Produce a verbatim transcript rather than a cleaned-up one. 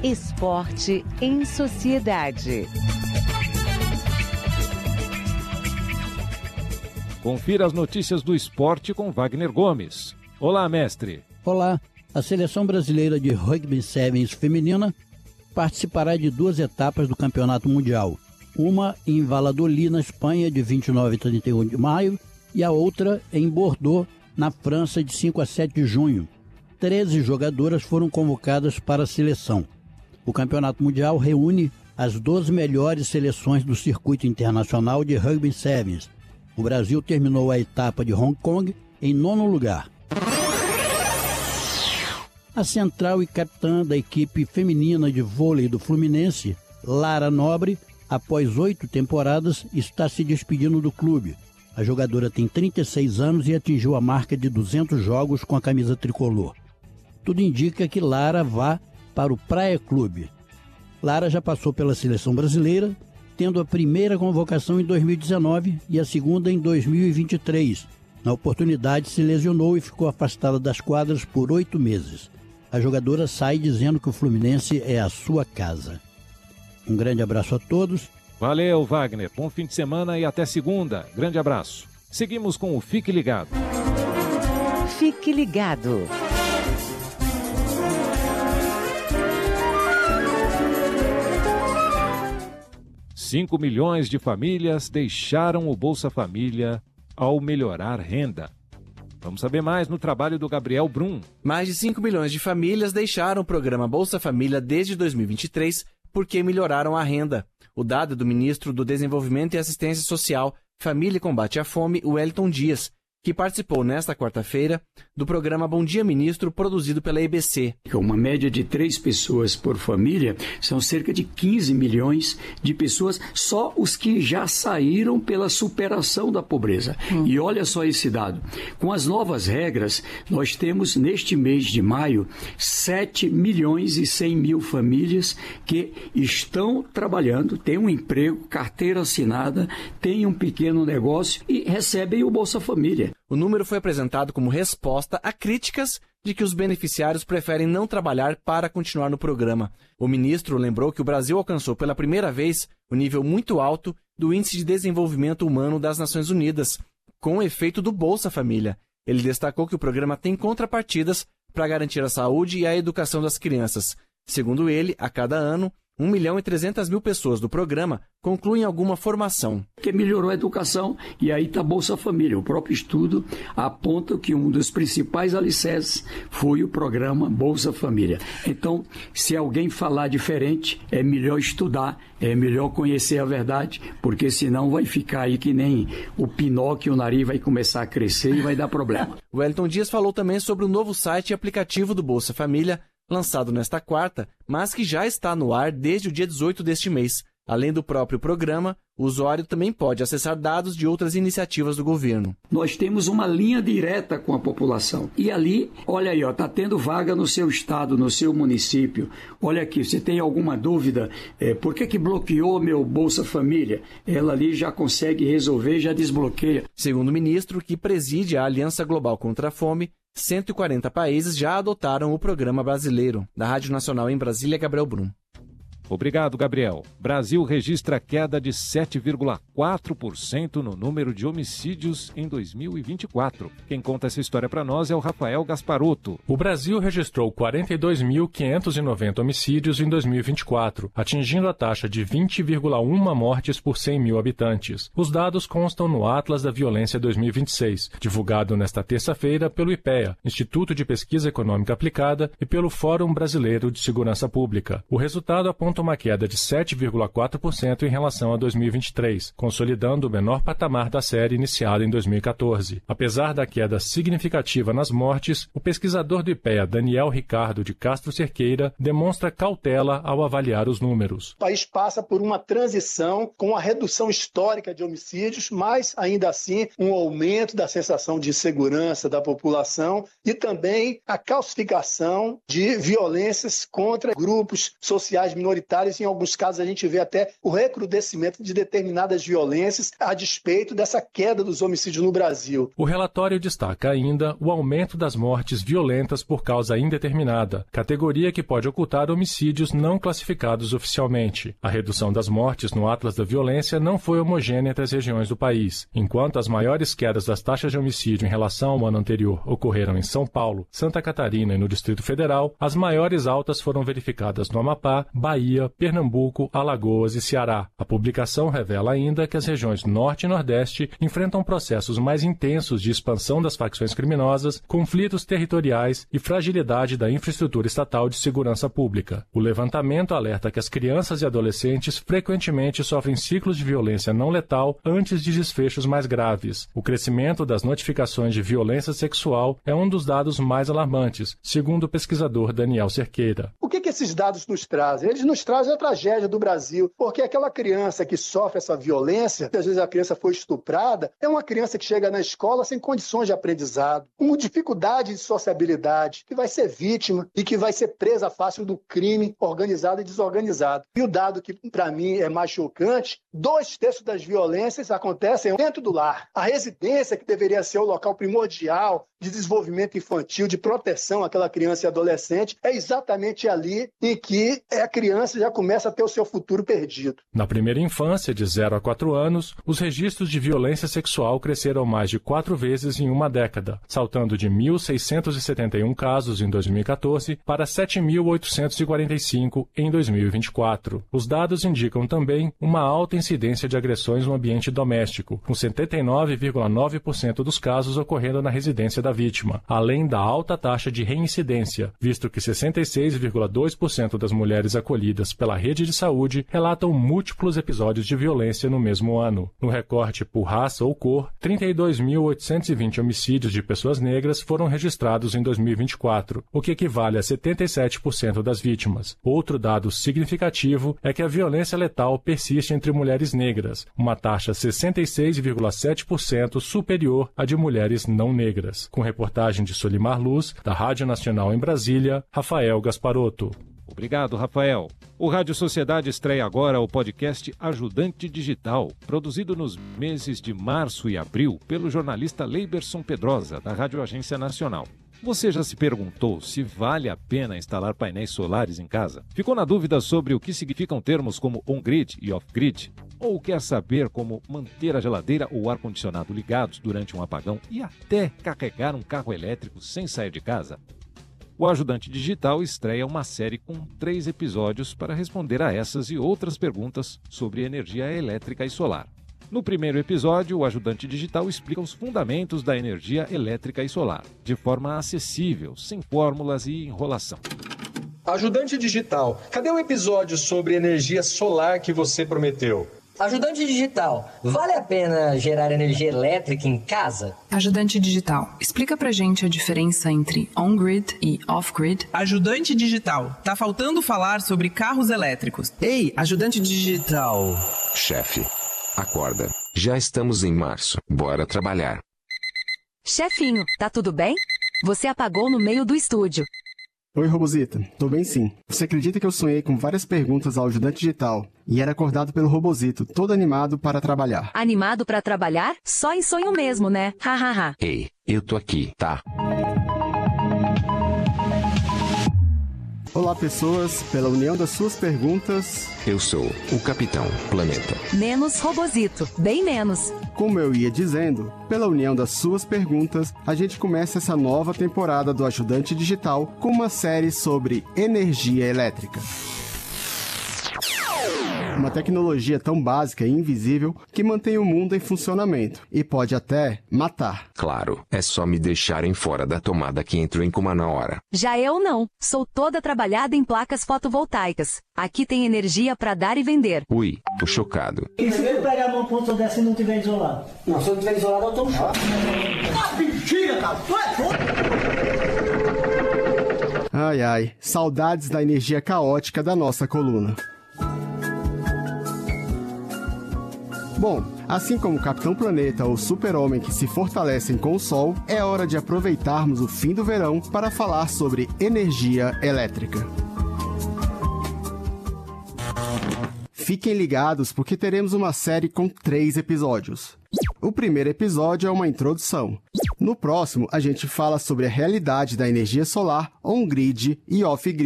Esporte em Sociedade. Confira as notícias do esporte com Wagner Gomes. Olá, mestre. Olá. A seleção brasileira de rugby sevens feminina participará de duas etapas do Campeonato Mundial. Uma em Valladolid, na Espanha, de vinte e nove a trinta e um de maio, e a outra em Bordeaux, na França, de cinco a sete de junho. treze jogadoras foram convocadas para a seleção. O Campeonato Mundial reúne as doze melhores seleções do circuito internacional de rugby sevens. O Brasil terminou a etapa de Hong Kong em nono lugar. A central e capitã da equipe feminina de vôlei do Fluminense, Lara Nobre, após oito temporadas, está se despedindo do clube. A jogadora tem trinta e seis anos e atingiu a marca de duzentos jogos com a camisa tricolor. Tudo indica que Lara vá para o Praia Clube. Lara já passou pela seleção brasileira, tendo a primeira convocação em dois mil e dezenove e a segunda em dois mil e vinte e três. Na oportunidade, se lesionou e ficou afastada das quadras por oito meses. A jogadora sai dizendo que o Fluminense é a sua casa. Um grande abraço a todos. Valeu, Wagner. Bom fim de semana e até segunda. Grande abraço. Seguimos com o Fique Ligado. Fique Ligado. cinco milhões de famílias deixaram o Bolsa Família ao melhorar renda. Vamos saber mais no trabalho do Gabriel Brum. Mais de cinco milhões de famílias deixaram o programa Bolsa Família desde dois mil e vinte e três porque melhoraram a renda. O dado é do ministro do Desenvolvimento e Assistência Social, Família e Combate à Fome, Wellington Dias, que participou nesta quarta-feira do programa Bom Dia Ministro, produzido pela E B C. Uma média de três pessoas por família, são cerca de quinze milhões de pessoas, só os que já saíram pela superação da pobreza. Hum. E olha só esse dado, com as novas regras, nós temos neste mês de maio, sete milhões e cem mil famílias que estão trabalhando, têm um emprego, carteira assinada, têm um pequeno negócio e recebem o Bolsa Família. O número foi apresentado como resposta a críticas de que os beneficiários preferem não trabalhar para continuar no programa. O ministro lembrou que o Brasil alcançou pela primeira vez o nível muito alto do Índice de Desenvolvimento Humano das Nações Unidas, com o efeito do Bolsa Família. Ele destacou que o programa tem contrapartidas para garantir a saúde e a educação das crianças. Segundo ele, a cada ano, um milhão e trezentas mil pessoas do programa concluem alguma formação. Que melhorou a educação e aí está a Bolsa Família. O próprio estudo aponta que um dos principais alicerces foi o programa Bolsa Família. Então, se alguém falar diferente, é melhor estudar, é melhor conhecer a verdade, porque senão vai ficar aí que nem o Pinóquio, o nariz vai começar a crescer e vai dar problema. O Wellington Dias falou também sobre o novo site e aplicativo do Bolsa Família, lançado nesta quarta, mas que já está no ar desde o dia dezoito deste mês. Além do próprio programa, o usuário também pode acessar dados de outras iniciativas do governo. Nós temos uma linha direta com a população. E ali, olha aí, ó, tá tendo vaga no seu estado, no seu município. Olha aqui, você tem alguma dúvida? É, por que que bloqueou meu Bolsa Família? Ela ali já consegue resolver, já desbloqueia. Segundo o ministro, que preside a Aliança Global contra a Fome, cento e quarenta países já adotaram o programa brasileiro. Da Rádio Nacional em Brasília, Gabriel Brum. Obrigado, Gabriel. Brasil registra queda de sete vírgula quatro por cento no número de homicídios em dois mil e vinte e quatro. Quem conta essa história para nós é o Rafael Gasparotto. O Brasil registrou quarenta e dois mil quinhentos e noventa homicídios em dois mil e vinte e quatro, atingindo a taxa de vinte vírgula um mortes por cem mil habitantes. Os dados constam no Atlas da Violência dois mil e vinte e seis, divulgado nesta terça-feira pelo IPEA, Instituto de Pesquisa Econômica Aplicada, e pelo Fórum Brasileiro de Segurança Pública. O resultado aponta uma queda de sete vírgula quatro por cento em relação a dois mil e vinte e três, consolidando o menor patamar da série iniciada em dois mil e quatorze. Apesar da queda significativa nas mortes, o pesquisador do IPEA, Daniel Ricardo de Castro Cerqueira, demonstra cautela ao avaliar os números. O país passa por uma transição com a redução histórica de homicídios, mas ainda assim um aumento da sensação de segurança da população e também a calcificação de violências contra grupos sociais minoritários autoritárias, em alguns casos a gente vê até o recrudescimento de determinadas violências a despeito dessa queda dos homicídios no Brasil. O relatório destaca ainda o aumento das mortes violentas por causa indeterminada, categoria que pode ocultar homicídios não classificados oficialmente. A redução das mortes no Atlas da Violência não foi homogênea entre as regiões do país. Enquanto as maiores quedas das taxas de homicídio em relação ao ano anterior ocorreram em São Paulo, Santa Catarina e no Distrito Federal, as maiores altas foram verificadas no Amapá, Bahia, Pernambuco, Alagoas e Ceará. A publicação revela ainda que as regiões Norte e Nordeste enfrentam processos mais intensos de expansão das facções criminosas, conflitos territoriais e fragilidade da infraestrutura estatal de segurança pública. O levantamento alerta que as crianças e adolescentes frequentemente sofrem ciclos de violência não letal antes de desfechos mais graves. O crescimento das notificações de violência sexual é um dos dados mais alarmantes, segundo o pesquisador Daniel Cerqueira. O que, que esses dados nos trazem? Eles nos trazem a tragédia do Brasil, porque aquela criança que sofre essa violência, às vezes a criança foi estuprada, é uma criança que chega na escola sem condições de aprendizado, com dificuldade de sociabilidade, que vai ser vítima e que vai ser presa fácil do crime organizado e desorganizado. E o dado que, para mim, é mais chocante, dois terços das violências acontecem dentro do lar. A residência, que deveria ser o local primordial de desenvolvimento infantil, de proteção àquela criança e adolescente, é exatamente ali em que a criança já começa a ter o seu futuro perdido. Na primeira infância, de zero a quatro anos, os registros de violência sexual cresceram mais de quatro vezes em uma década, saltando de mil seiscentos e setenta e um casos em dois mil e quatorze para sete mil oitocentos e quarenta e cinco em dois mil e vinte e quatro. Os dados indicam também uma alta incidência de agressões no ambiente doméstico, com setenta e nove vírgula nove por cento dos casos ocorrendo na residência da vítima, além da alta taxa de reincidência, visto que sessenta e seis vírgula dois por cento das mulheres acolhidas pela rede de saúde relatam múltiplos episódios de violência no mesmo ano. No recorte por raça ou cor, trinta e dois mil oitocentos e vinte homicídios de pessoas negras foram registrados em dois mil e vinte e quatro, o que equivale a setenta e sete por cento das vítimas. Outro dado significativo é que a violência letal persiste entre mulheres negras, uma taxa sessenta e seis vírgula sete por cento superior à de mulheres não negras. Com reportagem de Solimar Luz, da Rádio Nacional em Brasília, Rafael Gasparotto. Obrigado, Rafael. O Rádio Sociedade estreia agora o podcast Ajudante Digital, produzido nos meses de março e abril pelo jornalista Leiberson Pedrosa, da Rádio Agência Nacional. Você já se perguntou se vale a pena instalar painéis solares em casa? Ficou na dúvida sobre o que significam termos como on-grid e off-grid? Ou quer saber como manter a geladeira ou o ar-condicionado ligados durante um apagão e até carregar um carro elétrico sem sair de casa? O Ajudante Digital estreia uma série com três episódios para responder a essas e outras perguntas sobre energia elétrica e solar. No primeiro episódio, o Ajudante Digital explica os fundamentos da energia elétrica e solar, de forma acessível, sem fórmulas e enrolação. Ajudante Digital, cadê o episódio sobre energia solar que você prometeu? Ajudante Digital, vale a pena gerar energia elétrica em casa? Ajudante Digital, explica pra gente a diferença entre on-grid e off-grid. Ajudante Digital, tá faltando falar sobre carros elétricos. Ei, Ajudante Digital. Chefe, acorda. Já estamos em março. Bora trabalhar. Chefinho, tá tudo bem? Você apagou no meio do estúdio. Oi, Robozito. Tô bem sim. Você acredita que eu sonhei com várias perguntas ao Ajudante Digital e era acordado pelo Robozito, todo animado para trabalhar? Animado para trabalhar? Só em sonho mesmo, né? Hahaha. Ei, eu tô aqui, tá? Olá, pessoas. Pela união das suas perguntas... Eu sou o Capitão Planeta. Menos Robozito. Bem menos. Como eu ia dizendo, pela união das suas perguntas, a gente começa essa nova temporada do Ajudante Digital com uma série sobre energia elétrica. Uma tecnologia tão básica e invisível que mantém o mundo em funcionamento e pode até matar. Claro, é só me deixarem fora da tomada que entro em coma na hora. Já eu não. Sou toda trabalhada em placas fotovoltaicas. Aqui tem energia para dar e vender. Ui, tô chocado. E se eu pegar uma ponta dessa e não tiver isolado? Não, se eu tiver isolado, eu tomo choque. Ah, mentira, cara! Ai, ai, saudades da energia caótica da nossa coluna. Bom, assim como o Capitão Planeta ou o Super-Homem que se fortalecem com o Sol, é hora de aproveitarmos o fim do verão para falar sobre energia elétrica. Fiquem ligados porque teremos uma série com três episódios. O primeiro episódio é uma introdução. No próximo, a gente fala sobre a realidade da energia solar on-grid e off-grid.